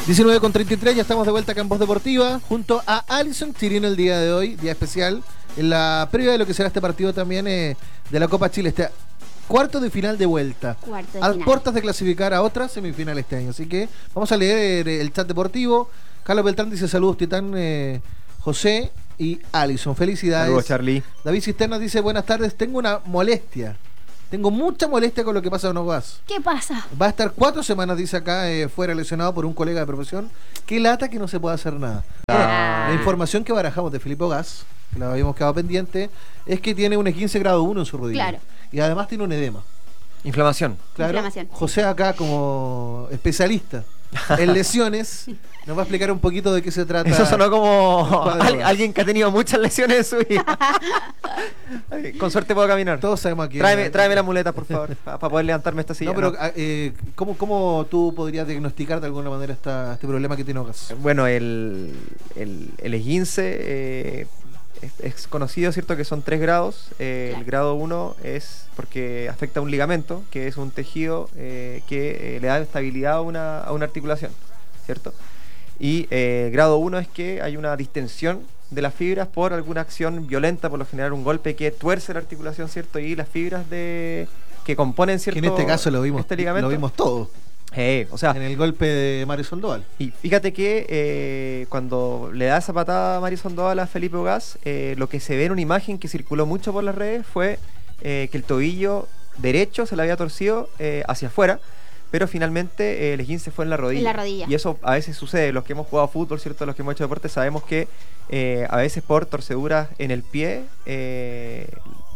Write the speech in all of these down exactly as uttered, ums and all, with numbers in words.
diecinueve con treinta y tres, ya estamos de vuelta acá en Voz Deportiva, junto a Alison Chirino el día de hoy, día especial, en la previa de lo que será este partido también eh, de la Copa Chile, este cuarto de final de vuelta, Cuarto de a final. puertas de clasificar a otra semifinal este año, así que vamos a leer el chat deportivo. Carlos Beltrán dice saludos Titán, eh, José y Alison, felicidades. Saludos, Charlie. David Cisterna dice buenas tardes, tengo una molestia, tengo mucha molestia con lo que pasa en Ogas. ¿Qué pasa? Va a estar cuatro semanas, dice acá, eh, fuera lesionado por un colega de profesión. Qué lata que no se pueda hacer nada. Ah. La información que barajamos de Felipe Ogas, que la habíamos quedado pendiente, es que tiene un esguince grado uno en su rodilla. Claro. Y además tiene un edema. Inflamación. Claro. Inflamación. José acá como especialista en lesiones nos va a explicar un poquito de qué se trata. Eso sonó como cuadro. al- alguien que ha tenido muchas lesiones en su vida. Ay, con suerte puedo caminar. Todos sabemos aquí. Tráeme, tráeme la muleta, por favor, para poder levantarme esta silla. No, pero ¿no? eh, ¿cómo, ¿cómo tú podrías diagnosticar de alguna manera esta, este problema que tiene Ogas? Bueno, el, el, el esguince eh, es, es conocido, ¿cierto? Que son tres grados. Eh, Claro. El grado uno es porque afecta a un ligamento, que es un tejido eh, que eh, le da estabilidad a una, a una articulación, ¿cierto? Y eh, grado uno es que hay una distensión de las fibras por alguna acción violenta, por lo general un golpe que tuerce la articulación, ¿cierto? Y las fibras de que componen, Que ¿cierto? en este caso lo vimos, este ligamento. lo vimos todo. Eh, o sea, En el golpe de Mario Sandoval. y fíjate que eh, cuando le da esa patada a Mario Sandoval a Felipe Ogas, eh, lo que se ve en una imagen que circuló mucho por las redes fue eh, que el tobillo derecho se le había torcido eh, hacia afuera, pero finalmente eh, el esguince fue en la rodilla. En la rodilla. Y eso a veces sucede. Los que hemos jugado fútbol, ¿cierto? Los que hemos hecho deporte, sabemos que eh, a veces por torceduras en el pie, eh,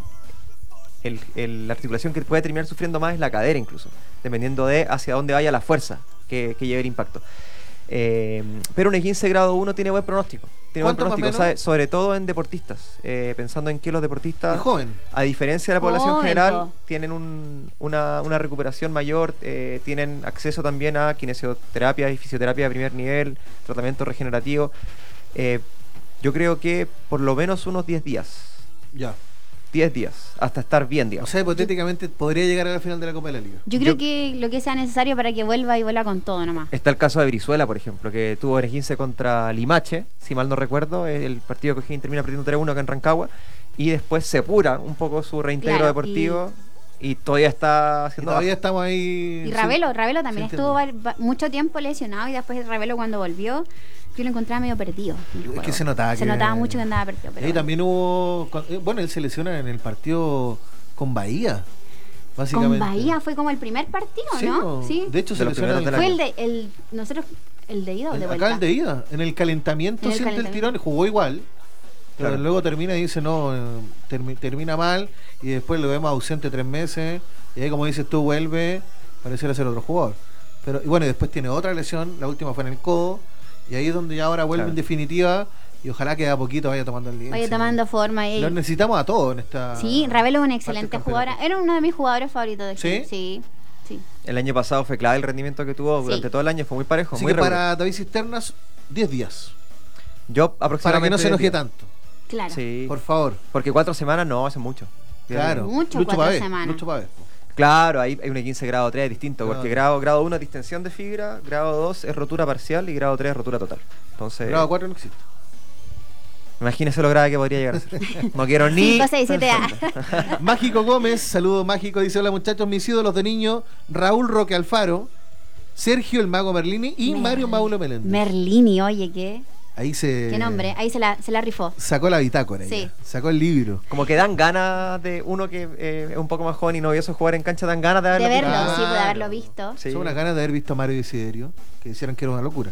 el- el- la articulación que puede terminar sufriendo más es la cadera incluso, dependiendo de hacia dónde vaya la fuerza que, que lleve el impacto. Eh, pero un esguince grado uno tiene buen pronóstico. Tiene buen ¿Cuánto más o pronóstico, menos? ¿sabe? Sobre todo en deportistas. Eh, pensando en que los deportistas, Y joven. a diferencia de la población Joven, general, po. tienen un- una, una recuperación mayor, eh, tienen acceso también a kinesioterapia y fisioterapia de primer nivel, tratamiento regenerativo. Eh, yo creo que por lo menos unos diez días. Ya. diez días, hasta estar bien, O digamos. sea, hipotéticamente podría llegar a la final de la Copa de la Liga. Yo creo Yo- que lo que sea necesario para que vuelva y vuelva con todo nomás. Está el caso de Brizuela, por ejemplo, que tuvo el esguince contra Limache, si mal no recuerdo, el partido que O'Higgins termina perdiendo tres uno acá en Rancagua, y después se apura un poco su reintegro Claro, deportivo y... todavía está Y haciendo... todavía estamos ahí. Y sí. Ravelo, Ravelo también sí, estuvo entiendo. va- va- mucho tiempo lesionado y después Ravelo cuando volvió, yo lo encontraba medio perdido. en el Es que juego. se notaba Se que- notaba mucho que andaba perdido. Y Pero ahí bueno. también hubo. con- eh, Bueno, él se lesiona en el partido con Bahía. Con Básicamente. Bahía fue como el primer partido, Sí, ¿no? no. Sí. De hecho, De se los lesiona. primeros en del el- Fue año. el de el nosotros el de ida o el- de vuelta. acá el de ida. En el calentamiento En el siente el calentamiento. tirón y jugó igual. Pero Claro. luego termina y dice, no, eh, termi- termina mal. Y después lo vemos ausente tres meses. Y ahí, como dices tú, vuelve. Pareciera ser otro jugador. Pero y bueno, y después tiene otra lesión. La última fue en el codo. Y ahí es donde ya ahora vuelve Claro. en definitiva. Y ojalá que de a poquito vaya tomando el Vaya tomando forma y Lo necesitamos a todos en esta. sí, Ravelo es una parte excelente del jugadora. campeonato. Era uno de mis jugadores favoritos del ¿Sí? club. Sí, sí. El año pasado fue clave el rendimiento que tuvo Sí. durante todo el año, fue muy parejo, Así muy que regular. para David Cisternas, diez días. Yo Para aproximadamente... que no se diez enoje días. tanto. Claro. Sí, Por favor. porque cuatro semanas no, hace mucho. Claro. Mucho, Lucho cuatro Pavé, semanas. Lucho Pavé. Claro, ahí hay un quince grado tres, es distinto, Claro. porque grado grado uno es distensión de fibra, grado dos es rotura parcial y grado tres es rotura total. Entonces, Grado cuatro no existe. imagínese lo grave que podría llegar a ser. No quiero ni... cinco, seis, siete A. Mágico Gómez, saludo mágico, dice hola muchachos, mis ídolos de niño, Raúl Roque Alfaro, Sergio el Mago Merlini y Mer- Mario Maulo Meléndez. Merlini, oye, ¿qué? Ahí se ¿Qué nombre? Ahí se la, se la rifó. sacó la bitácora, Sí. ya, sacó el libro. Como que dan ganas de uno que eh, es un poco más joven y no vio eso jugar en cancha, dan ganas de De verlo. verlo, Claro. sí, de haberlo visto. Sí. Son unas ganas de haber visto a Mario Desiderio, que decían que era una locura.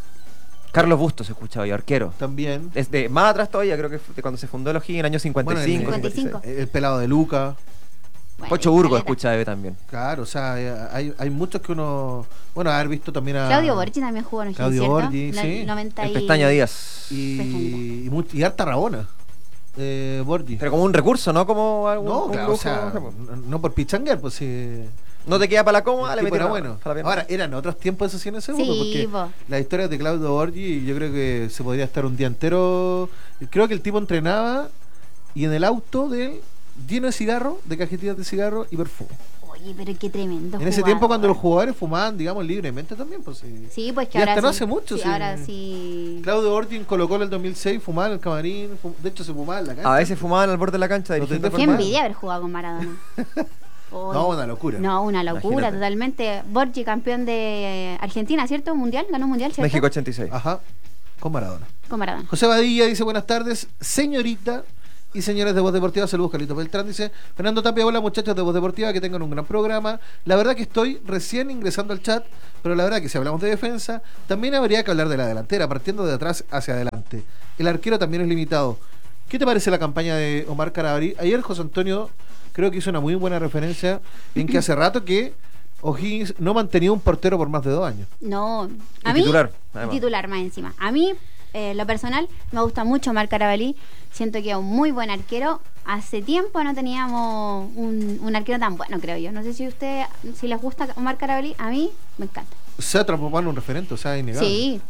Carlos Bustos se escuchaba yo, arquero. También. Desde más atrás todavía, creo que fue de cuando se fundó el O'Higgins en el año cincuenta y cinco. Bueno, el- cincuenta y seis. El, el pelado de Luca. Bueno, Pocho Burgo caleta. escucha bebé también. Claro, o sea, eh, hay, hay muchos que uno. Bueno, haber visto también a. Claudio Borgi también jugó en el Claudio ¿cierto? Borgi, La- sí. noventa El y- Pestaña Díaz. Y, y, much- y harta Rabona. Eh, Borgi. Pero como un recurso, ¿no? Como algún, no, un claro, o lujo, sea, no, no, no por pichanguer, pues sí. no te queda para la cómoda, El le tipo metí era la- bueno. para la pierna. Ahora, eran otros tiempos esos cien segundos, Sí, po. porque la historia de Claudio Borgi, yo creo que se podría estar un día entero. Creo que el tipo entrenaba y en el auto de él, lleno de cigarro, de cajetillas de cigarro y perfume. Uy, Oye, pero qué tremendo. En ese jugador. tiempo cuando los jugadores fumaban, digamos, libremente también, pues sí. Sí, pues que Y ahora. hasta no sí. hace mucho, Sí, sí. ahora sí. Claudio Orti en Colo Colo en el dos mil seis fumaba en el camarín, fu- de hecho se fumaba en la cancha. A veces fumaban al borde de la cancha. No dirigiendo te- Qué por- envidia haber jugado con Maradona. Oye. No, una locura. No, una locura, Imagínate. totalmente. Borgi, campeón de Argentina, ¿cierto? Mundial, ganó mundial, ¿cierto? México ochenta y seis. Ajá, con Maradona. Con Maradona. José Badilla dice buenas tardes, señorita y señores de Voz Deportiva. Saludos, Carlitos Beltrán. Dice Fernando Tapia, hola muchachos de Voz Deportiva, que tengan un gran programa. La verdad que estoy recién ingresando al chat, pero la verdad que si hablamos de defensa, también habría que hablar de la delantera, partiendo de atrás hacia adelante. El arquero también es limitado. ¿Qué te parece la campaña de Omar Carabalí? Ayer José Antonio creo que hizo una muy buena referencia en que hace rato que O'Higgins no mantenía un portero por más de dos años. No, a Y mí. titular, además. Titular más encima. A mí, eh, lo personal, me gusta mucho Omar Carabalí. Siento que es un muy buen arquero. Hace tiempo no teníamos un, un arquero tan bueno, creo yo. No sé si usted, si les gusta Omar Carabalí, a mí me encanta. Se ha transformado en un referente, o sea, innegable. Sí.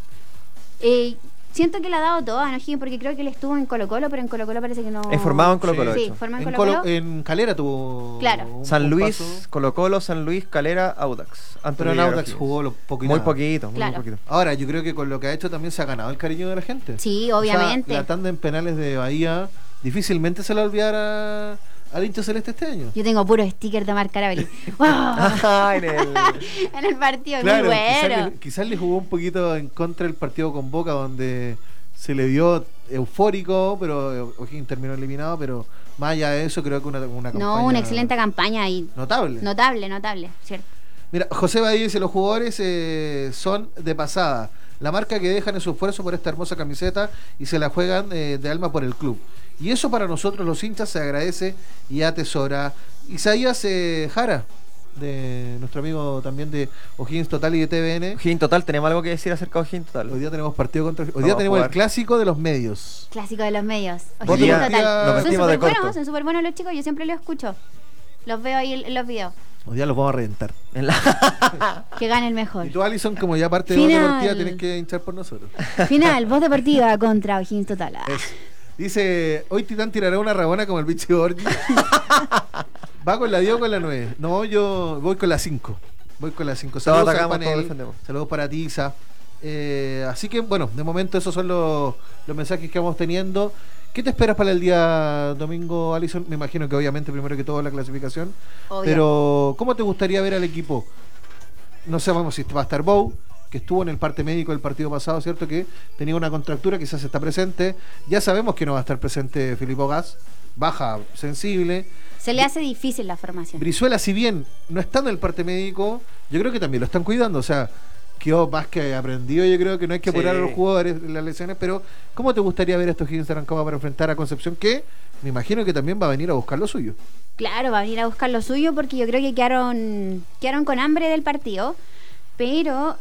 Eh, siento que le ha dado todo a O'Higgins porque creo que él estuvo en Colo Colo, pero en Colo Colo parece que no. Es formado en Colo Colo, Sí, de hecho. formado en En, Colo Colo- Colo. en Calera tuvo Claro. un- San un Luis, paso, Colo Colo, San Luis, Calera, Audax. Antes pero de en llegar a Audax O'Higgins. jugó lo poco y Muy nada. poquito, muy Claro. poquito. Ahora, yo creo que con lo que ha hecho también se ha ganado el cariño de la gente. Sí, O sea, obviamente. la tanda en penales de Bahía difícilmente se la olvidará al hincha celeste este año. Yo tengo puros stickers de Omar Carabalí. ¡Wow! Ah, en el... En el partido, Claro, muy quizás, bueno. le, quizás le jugó un poquito en contra el partido con Boca, donde se le vio eufórico, pero O'Higgins terminó eliminado, pero más allá de eso creo que una, una campaña No, una excelente campaña y notable. notable, notable, ¿cierto? Mira, José Badía dice, los jugadores eh, son de pasada. La marca que dejan es su esfuerzo por esta hermosa camiseta y se la juegan eh, de alma por el club. Y eso para nosotros los hinchas se agradece y atesora. Isaías eh, Jara, de nuestro amigo también de O'Higgins Total y de T V N. O'Higgins Total, ¿tenemos algo que decir acerca de O'Higgins Total? Hoy día tenemos partido contra... Hoy Vamos día a tenemos el jugar. clásico de los medios. Clásico de los medios. Vos O'Higgins te total. nos Son vestimos de súper buenos, corto. son súper buenos los chicos, yo siempre los escucho. Los veo ahí en en los videos. Hoy día los vamos a reventar. En la... Que gane el mejor. Y tú, Alison, como ya parte de Voz Final. Deportiva, tienes que hinchar por nosotros. Final, voz deportiva contra O'Higgins Total. Ah. Eso. Dice, hoy Titán tirará una rabona como el bicho Borgi. ¿Va con la diez o con la nueve? No, yo voy con la cinco. Voy con la cinco. Saludos al atacamos, todos panel. defendemos. Saludos para ti, Isa. Eh, así que, bueno, de momento esos son los, los mensajes que vamos teniendo. ¿Qué te esperas para el día domingo, Alison? Me imagino que obviamente primero que todo la clasificación. Obvio. Pero, ¿cómo te gustaría ver al equipo? No sabemos si va a estar Bow, que estuvo en el parte médico del partido pasado, ¿cierto? Que tenía una contractura, quizás está presente. Ya sabemos que no va a estar presente Filippo Gas, baja sensible. Se le hace difícil la formación. Brizuela, si bien no está en el parte médico, yo creo que también lo están cuidando. O sea, quedó más que aprendido. Yo creo que no hay que apurar Sí. a los jugadores en las lesiones. Pero, ¿cómo te gustaría ver a estos Higgins de Rancagua para enfrentar a Concepción? Que me imagino que también va a venir a buscar lo suyo. Claro, va a venir a buscar lo suyo porque yo creo que quedaron, quedaron con hambre del partido. Pero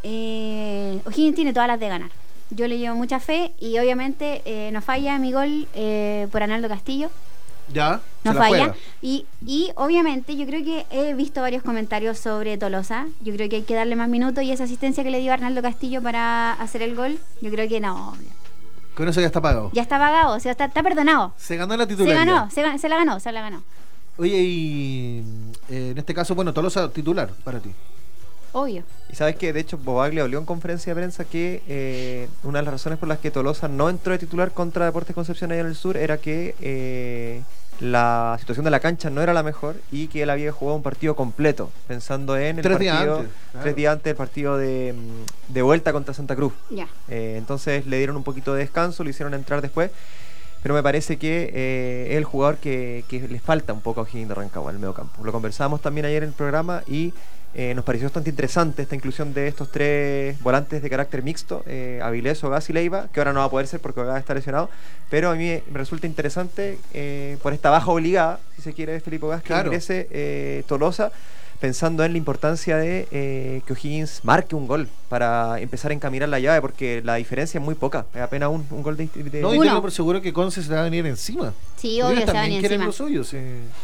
eh, O'Higgins tiene todas las de ganar. Yo le llevo mucha fe y obviamente eh, no falla mi gol eh, por Arnaldo Castillo. Ya, No se la falla. juega. Y, y obviamente yo creo que he visto varios comentarios sobre Tolosa. Yo creo que hay que darle más minutos y esa asistencia que le dio Arnaldo Castillo para hacer el gol, yo creo que no. Con eso ya está pagado. Ya está pagado, o sea, está, está perdonado. Se ganó la Se titularidad. ganó, se, gan- se la ganó, se la ganó. Oye, y eh, en este caso, bueno, Tolosa titular para ti. Obvio. Y sabes que de hecho Bobaglia habló en conferencia de prensa que eh, una de las razones por las que Tolosa no entró de titular contra Deportes Concepción allá en el sur era que eh, la situación de la cancha no era la mejor y que él había jugado un partido completo, pensando en el Tres días partido antes, claro. tres días antes del partido de, mm, de vuelta contra Santa Cruz. Ya. Eh, entonces le dieron un poquito de descanso, lo hicieron entrar después. Pero me parece que eh, es el jugador que, que le falta un poco a O'Higgins de Rancagua en el medio campo. Lo conversábamos también ayer en el programa y eh, nos pareció bastante interesante esta inclusión de estos tres volantes de carácter mixto, eh, Avilés, Ogaz y Leiva, que ahora no va a poder ser porque Ogaz está lesionado. Pero a mí me resulta interesante eh, por esta baja obligada, si se quiere, de Felipe Ogaz, que Claro. ingrese eh, Tolosa, pensando en la importancia de eh, que O'Higgins marque un gol para empezar a encaminar la llave, porque la diferencia es muy poca, es apenas un, un gol de... de- No, y Uno. tengo por seguro que Conce se va a venir encima. Sí, Porque obvio, ellos se van también quieren encima. lo suyo, sí.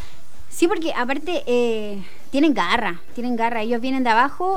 Sí, porque aparte eh, tienen garra, tienen garra. Ellos vienen de abajo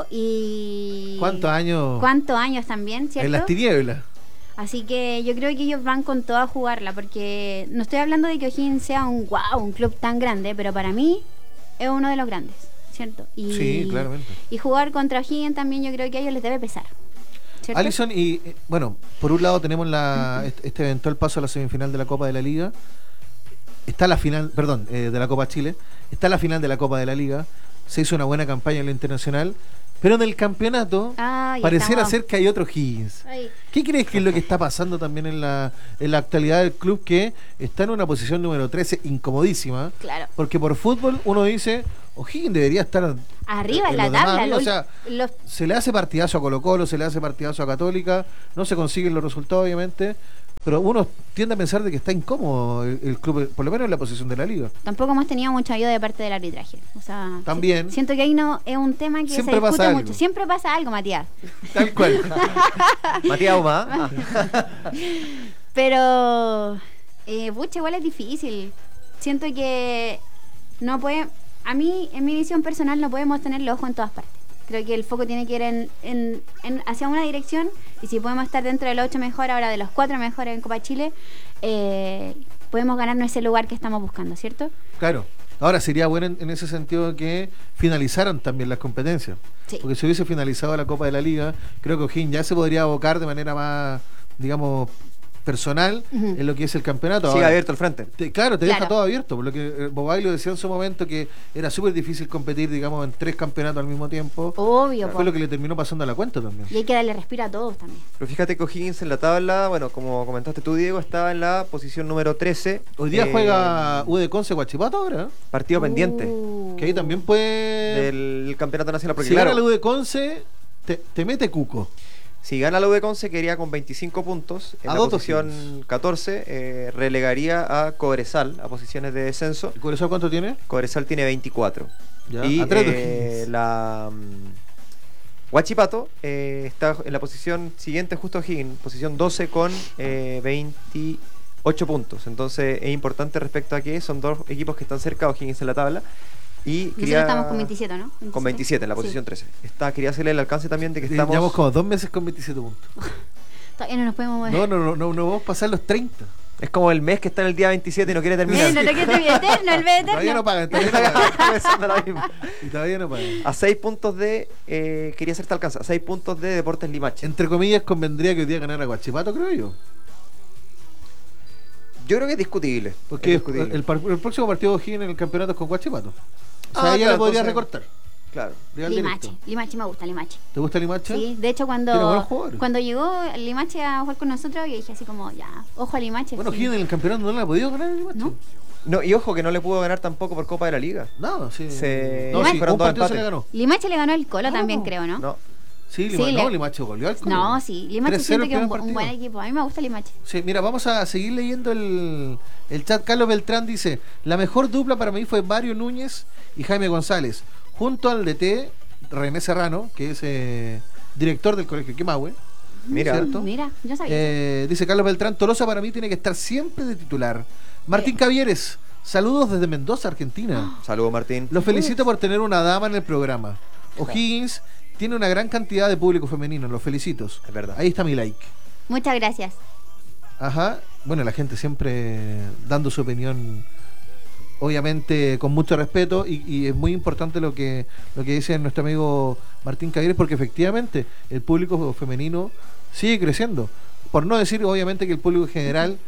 y... ¿Cuántos años ¿Cuántos años también, cierto? en las tinieblas? Así que yo creo que ellos van con todo a jugarla, porque no estoy hablando de que O'Higgins sea un wow, un club tan grande, pero para mí es uno de los grandes. ¿cierto? Y, Sí, claramente. Y jugar contra O'Higgins también yo creo que a ellos les debe pesar, ¿cierto? Alison, y eh, bueno, por un lado tenemos la, este, este eventual paso a la semifinal de la Copa de la Liga. Está la final, perdón, eh, de la Copa Chile. Está la final de la Copa de la Liga. Se hizo una buena campaña en lo internacional. Pero en el campeonato Ah, ya pareciera estamos. ser que hay otro Higgins. Ay. ¿Qué crees que es lo que está pasando también en la, en la actualidad del club, que está en una posición número trece incomodísima? Claro. Porque por fútbol uno dice, O'Higgins debería estar Arriba en los la demás tabla. arriba. lo- O sea, los- se le hace partidazo a Colo Colo, se le hace partidazo a Católica, no se consiguen los resultados obviamente, pero uno tiende a pensar de que está incómodo el, el club, por lo menos en la posición de la liga. Tampoco hemos tenido mucha ayuda de parte del arbitraje. O sea, También. si- siento que ahí no es un tema que Siempre se pasa discute algo. mucho. Siempre pasa algo, Matías. Tal cual. Matías Oma. Ah. Pero, eh, pucha, igual es difícil. Siento que no puede. A mí, en mi visión personal, no podemos tener los ojos en todas partes. Creo que el foco tiene que ir en, en, en- hacia una dirección, y si podemos estar dentro de los ocho mejores, ahora de los cuatro mejores en Copa Chile, eh, podemos ganarnos ese lugar que estamos buscando, ¿cierto? Claro. Ahora sería bueno en, en ese sentido que finalizaran también las competencias. Sí. Porque si hubiese finalizado la Copa de la Liga, creo que O'Higgins ya se podría abocar de manera más, digamos, personal Ujú. en lo que es el campeonato. Sigue Ahora, abierto el frente. te- claro, te Claro. deja todo abierto, por lo que eh, Bobailo decía en su momento, que era súper difícil competir, digamos, en tres campeonatos al mismo tiempo. Obvio, Fue po. lo que le terminó pasando a la cuenta también. Y hay que darle respiro a todos también. Pero fíjate que O'Higgins en la tabla, bueno, como comentaste tú, Diego, estaba en la posición número trece. Hoy día eh, juega U de Conce Guachipato ahora, ¿eh? Partido pendiente Uh. Que ahí también puede... del campeonato nacional. Porque si claro, gana la U de Conce, te, te mete cuco. si gana la U de Conce, quedaría con veinticinco puntos. En A la dos posición O'Higgins. catorce, eh, relegaría a Cobresal a posiciones de descenso. ¿Y Cobresal cuánto tiene? Cobresal tiene veinticuatro. Ya, Y a tres de eh, O'Higgins. la mm, Huachipato eh, está en la posición siguiente justo a O'Higgins, posición doce con eh, veintiocho puntos. Entonces es importante respecto a que son dos equipos que están cerca de O'Higgins en la tabla. Y Nosotros quería- estamos con veintisiete, ¿no? con veintisiete en la Sí. posición trece. Está, quería hacerle el alcance también de que Eh, estamos... Llevamos como dos meses con veintisiete puntos. Todavía no nos podemos mover. No, no, no, no, no vamos a pasar los treinta. Es como el mes que está en el día veintisiete y no quiere terminar. Eh, no te quieres bien eterno, el B Todavía no eterno. pagan, todavía no pagan. Está pensando lo mismo. Y todavía no pagan. A seis puntos de... eh, quería hacerte alcance. A seis puntos de Deportes Limache. Entre comillas, convendría que hoy día ganara Guachipato, creo yo. Yo creo que es discutible. Porque es discutible. el, par- el próximo partido de O'Higgins en el campeonato es con Guachipato. O sea, Ah, ella claro, le podría entonces- recortar. Claro. Rival Limache. directo. Limache me gusta, Limache. ¿Te gusta Limache? Sí, de hecho Tiene buenos cuando jugadores. cuando llegó Limache a jugar con nosotros, yo dije así como, ya, ojo a Limache. Bueno, sí. O'Higgins en el campeonato no le ha podido ganar a Limache. ¿No? No, y ojo que no le pudo ganar tampoco por Copa de la Liga. No, sí. Se- No, sí, fueron un dos partido se empates. le ganó. Limache le ganó el Colo Ah, también, no. creo, ¿no? No. Sí, Sí, Limache, le- no, Limache goleó al Colo. No, sí, Limache tres cero siente que es el un, bu- primer un buen partido. equipo. A mí me gusta Limache. Sí, mira, vamos a seguir leyendo el, el chat. Carlos Beltrán dice: la mejor dupla para mí fue Mario Núñez y Jaime González, junto al D T René Serrano, que es eh, director del Colegio Quemahue. Mira. ¿Cierto? Mira, yo sabía. Eh, dice Carlos Beltrán: Tolosa para mí tiene que estar siempre de titular. Martín Eh. Cavieres, saludos desde Mendoza, Argentina. Saludos, Martín. Los felicito por tener una dama en el programa. O'Higgins tiene una gran cantidad de público femenino, los felicito. Es verdad. Ahí está mi like. Muchas gracias. Ajá. Bueno, la gente siempre dando su opinión, obviamente con mucho respeto, y, y es muy importante lo que lo que dice nuestro amigo Martín Cavieres, porque efectivamente el público femenino sigue creciendo. Por no decir, obviamente, que el público en general,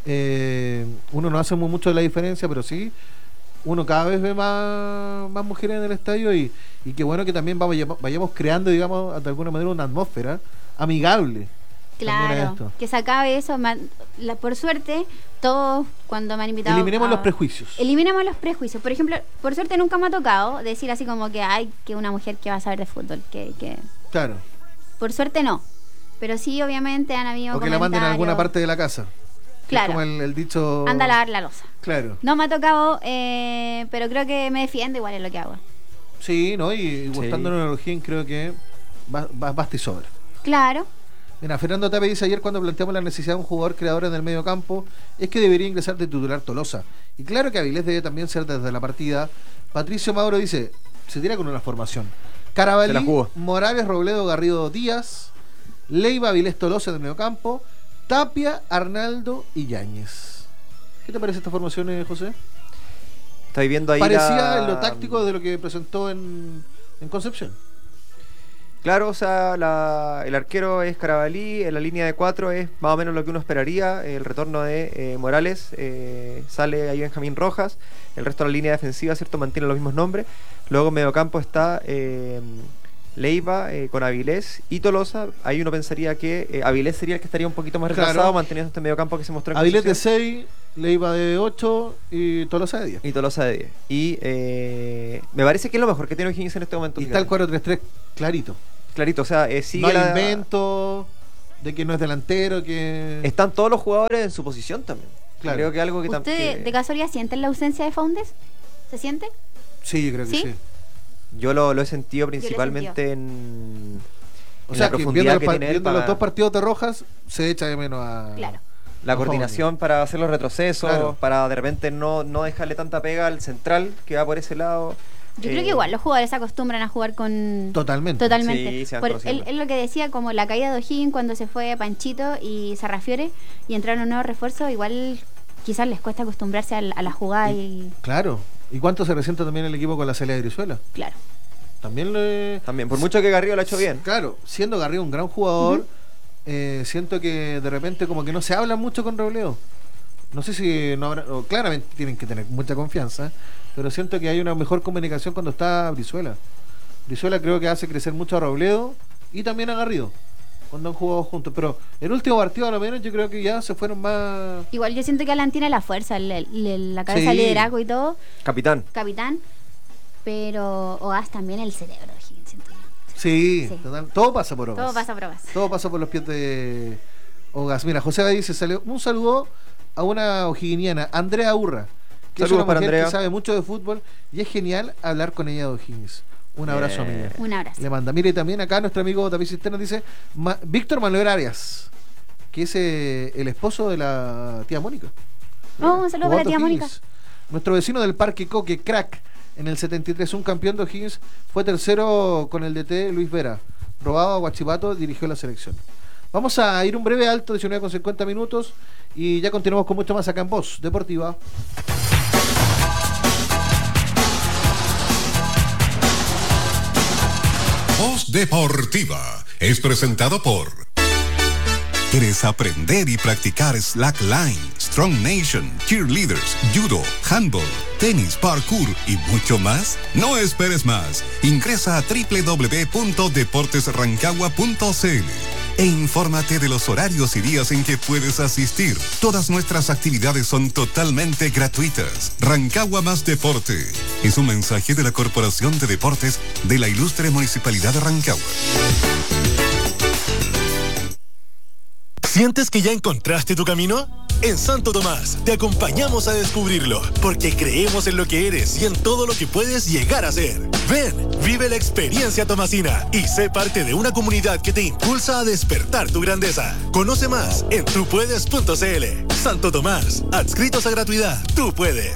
eh, uno no hace muy mucho de la diferencia, pero sí, uno cada vez ve más, más mujeres en el estadio, y, y qué bueno que también vamos, vayamos creando, digamos, de alguna manera una atmósfera amigable. también a Claro, esto. que se acabe eso. ma- la- por suerte, todos cuando me han invitado. Eliminemos a- los prejuicios. Eliminemos los prejuicios. Por ejemplo, por suerte nunca me ha tocado decir así como que hay que una mujer que va a saber de fútbol. Que, que... Claro. Por suerte no. Pero sí, obviamente han habido O que la manden a alguna comentarios. parte de la casa. Que Claro. Es como el, el dicho. Anda a lavar la losa. Claro. No me ha tocado, eh, pero creo que me defiendo igual en lo que hago. Sí, ¿no? Y, y Sí. gustando en el O'Higgins, creo que ba- ba- basta y sobra. Claro. Mira, Fernando Tape dice: ayer cuando planteamos la necesidad de un jugador creador en el medio campo, es que debería ingresar de titular Tolosa. Y claro que Avilés debe también ser desde la partida. Patricio Mauro dice: se tira con una formación. Se la Carabalí, jugó. Morales, Robledo, Garrido, Díaz, Leiva, Avilés, Tolosa en el medio campo, Tapia, Arnaldo y Yáñez. ¿Qué te parece esta formación, eh, José? Estoy viendo ahí Parecía la... en lo táctico de lo que presentó en, en Concepción. Claro, o sea, la, el arquero es Carabalí, en la línea de cuatro es más o menos lo que uno esperaría. El retorno de eh, Morales, eh, sale ahí Benjamín Rojas. El resto de la línea defensiva, ¿cierto? Mantiene los mismos nombres. Luego en mediocampo está eh, Leiva eh, con Avilés y Tolosa. Ahí uno pensaría que eh, Avilés sería el que estaría un poquito más retrasado, Claro. manteniendo este mediocampo que se mostró en Avilés de Concepción. seis, Leiva de ocho y Tolosa de diez. Y Tolosa de diez. Y eh, me parece que es lo mejor que tiene O'Higgins en este momento. Y está el cuatro tres tres clarito. Clarito, o sea, eh, sigue No hay la- invento de que no es delantero, que... Están todos los jugadores en su posición también. Claro. Creo que algo que ¿Usted también. de casualidad sienten la ausencia de Faundes? ¿Se siente? Sí, yo creo que ¿Sí? sí. Yo lo, lo he sentido lo he principalmente en, O en sea, la que viendo, profundidad los, que par- tiene él viendo para los dos partidos de Rojas, se echa de menos a... Claro. la Por coordinación para hacer los retrocesos, Claro. para de repente no, no dejarle tanta pega al central que va por ese lado. Yo Eh, creo que igual los jugadores se acostumbran a jugar con... Totalmente. Totalmente. Sí, se van Por- conociendo. él, él lo que decía, como la caída de O'Higgins cuando se fue Panchito y Sarrafiore y entraron un nuevo refuerzo, igual quizás les cuesta acostumbrarse a, la- a la jugada y... Claro. ¿Y cuánto se resiente también el equipo con la salida de Brizuela? Claro. También le... También, por mucho que Garrido lo ha hecho bien. Claro, siendo Garrido un gran jugador, eh, siento que de repente como que no se habla mucho con Robledo. No sé si no habrá, o claramente tienen que tener mucha confianza, pero siento que hay una mejor comunicación cuando está Brizuela. Brizuela creo que hace crecer mucho a Robledo y también a Garrido cuando han jugado juntos. Pero el último partido a lo menos yo creo que ya se fueron más... Igual yo siento que Alan tiene la fuerza, el- el- la cabeza, Sí. el liderazgo y todo, Capitán. capitán, pero Oaz también el cerebro de O'Higgins, siento yo. Sí, Sí. total- todo pasa por Ogas. Todo pasa por Oaz. Todo pasa por los pies de Ogas. Mira, José dice, salió un saludo a una ojiguiniana, Andrea Urra, que Saludos es una para mujer Andrea. que sabe mucho de fútbol y es genial hablar con ella de O'Higgins. Un abrazo, Bien. amiga. Un abrazo. Le manda. Mire, también acá nuestro amigo David Cisterna dice Ma- Víctor Manuel Arias, que es eh, el esposo de la tía Mónica. Oh, un saludo para la tía O'Higgins. Mónica. Nuestro vecino del Parque Coque, crack, en el setenta y tres, un campeón de O'Higgins, fue tercero con el D T Luis Vera. Robado a Guachipato, dirigió la selección. Vamos a ir un breve alto, diecinueve con cincuenta minutos, y ya continuamos con mucho más acá en Voz Deportiva. Voz Deportiva es presentado por... ¿Quieres aprender y practicar slackline, strong nation, cheerleaders, judo, handball, tenis, parkour y mucho más? No esperes más. Ingresa a doble u doble u doble u punto deportes rancagua punto c l e infórmate de los horarios y días en que puedes asistir. Todas nuestras actividades son totalmente gratuitas. Rancagua más deporte. Es un mensaje de la Corporación de Deportes de la Ilustre Municipalidad de Rancagua. ¿Sientes que ya encontraste tu camino? En Santo Tomás te acompañamos a descubrirlo, porque creemos en lo que eres y en todo lo que puedes llegar a ser. Ven, vive la experiencia tomasina y sé parte de una comunidad que te impulsa a despertar tu grandeza. Conoce más en tupuedes punto c l. Santo Tomás, adscritos a gratuidad, tú puedes.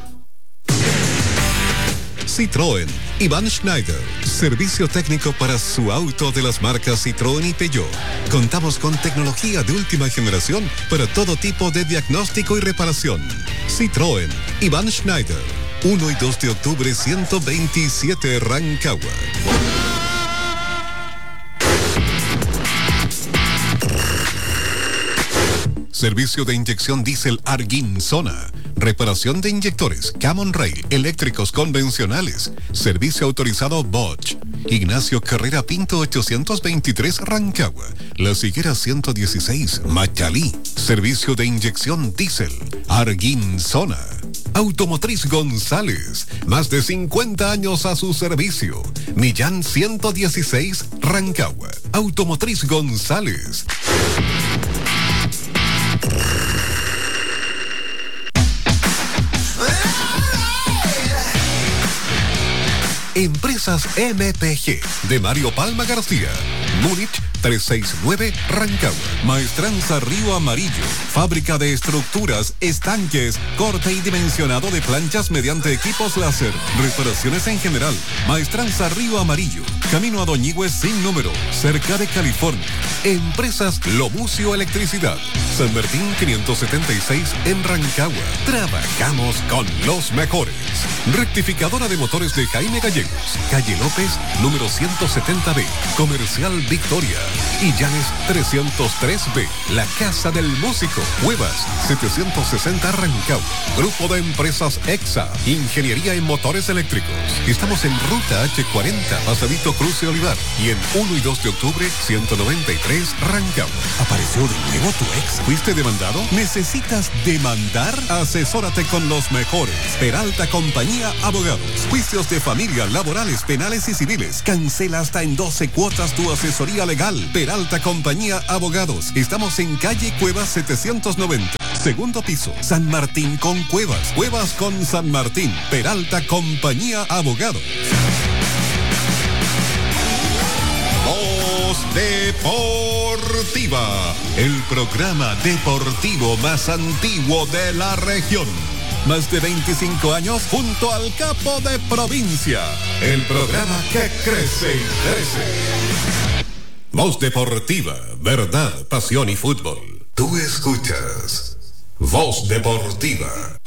Citroën, Iván Schneider, servicio técnico para su auto de las marcas Citroën y Peugeot. Contamos con tecnología de última generación para todo tipo de diagnóstico y reparación. Citroën, Iván Schneider, uno y dos de octubre ciento veintisiete Rancagua. Servicio de inyección diésel Arguin Zona. Reparación de inyectores Camon Rail, eléctricos convencionales. Servicio autorizado Bosch. Ignacio Carrera Pinto ochocientos veintitrés Rancagua. Las Higueras ciento dieciséis Machalí. Servicio de inyección diésel Arguin Zona. Automotriz González. Más de cincuenta años a su servicio. Millán ciento dieciséis Rancagua. Automotriz González. Empresas M P G de Mario Palma García. Múnich trescientos sesenta y nueve Rancagua. Maestranza Río Amarillo. Fábrica de estructuras, estanques, corte y dimensionado de planchas mediante equipos láser. Reparaciones en general. Maestranza Río Amarillo. Camino a Doñigües sin número. Cerca de California. Empresas Lomucio Electricidad. San Martín quinientos setenta y seis en Rancagua. Trabajamos con los mejores. Rectificadora de motores de Jaime Gallegos. Calle López, número ciento setenta B. Comercial Victoria. Y Llanes trescientos tres B. La Casa del Músico. Cuevas setecientos sesenta Rancagua. Grupo de Empresas EXA. Ingeniería en motores eléctricos. Estamos en Ruta H cuarenta, Pasadito Cruce Olivar. Y en uno y dos de octubre, ciento noventa y tres Rancagua. ¿Apareció de nuevo tu ex? ¿Fuiste demandado? ¿Necesitas demandar? Asesórate con los mejores. Peralta Compañía Abogados. Juicios de familia, laborales, penales y civiles. Cancela hasta en doce cuotas tu asesoría legal. Peralta Compañía Abogados. Estamos en calle Cuevas setecientos noventa. Segundo piso. San Martín con Cuevas. Cuevas con San Martín. Peralta Compañía Abogados. Voz Deportiva, el programa deportivo más antiguo de la región. Más de veinticinco años junto al capo de provincia. El programa que crece y crece. Voz Deportiva, verdad, pasión y fútbol. Tú escuchas Voz Deportiva.